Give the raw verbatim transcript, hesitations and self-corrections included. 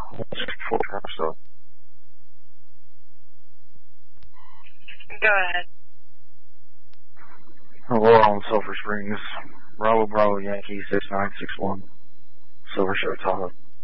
full truck stop. Go ahead. Hello, on Sulphur Springs. Bravo Bravo Yankee six nine six one. Silver Show Tahoe.